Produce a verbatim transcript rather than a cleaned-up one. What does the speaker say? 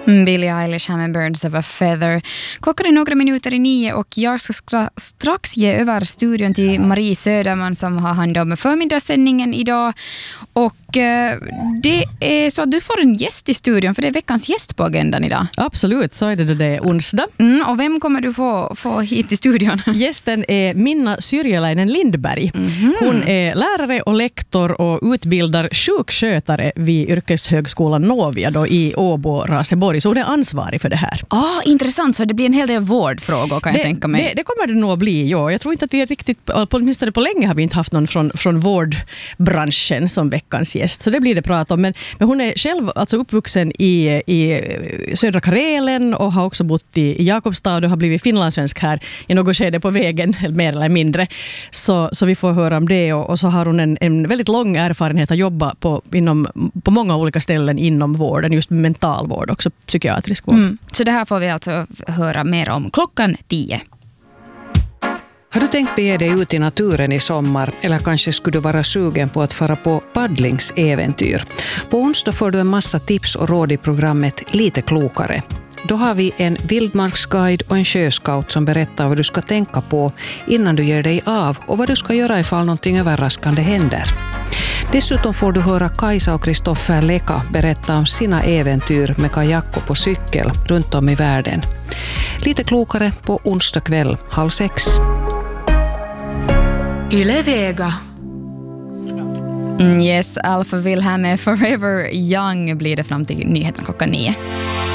Billie Eilish här med Birds of a Feather. Klockan är några minuter i nio och jag ska strax ge över studion till Marie Söderman som har hand om förmiddagssändningen idag. Och eh, det är så att du får en gäst i studion, för det är veckans gäst på agendan idag. Absolut, så är det då det är onsdag. Mm, och vem kommer du få, få hit i studion? Gästen är Minna Syrjäläinen Lindberg. Mm-hmm. Hon är lärare och lektor och utbildar sjukskötare vid yrkeshögskolan Novia då i Åbo, Raseborg. Så hon är ansvarig för det här. Ah, intressant. Så det blir en hel del vårdfrågor kan det, jag tänka mig. Det, det kommer det nog bli, ja. Jag tror inte att vi är riktigt, åtminstone på länge har vi inte haft någon från, från vårdbranschen som veckans gäst. Så det blir det prat om. Men, men hon är själv alltså uppvuxen i, i södra Karelen och har också bott i, i Jakobstad och har blivit finlandssvensk här i något skede på vägen, mer eller mindre. Så, så vi får höra om det. Och, och så har hon en, en väldigt lång erfarenhet att jobba på, inom, på många olika ställen inom vården, just mentalvård, också psykiatrisk vård. Mm. Så det här får vi alltså höra mer om klockan tio. Har du tänkt bege dig ut i naturen i sommar eller kanske skulle du vara sugen på att fara på paddlingsäventyr? På onsdag får du en massa tips och råd i programmet Lite klokare. Då har vi en vildmarksguide och en sjöscout som berättar vad du ska tänka på innan du ger dig av och vad du ska göra ifall någonting överraskande händer. Dessutom får du höra Kajsa och Kristoffer Leka berätta om sina äventyr med kajak och på cykel runt om i världen. Lite klokare på onsdag kväll, halv sex. Yle Vega. Mm, yes, Alphaville här med Forever Young blir det fram till nyheten klockan nio.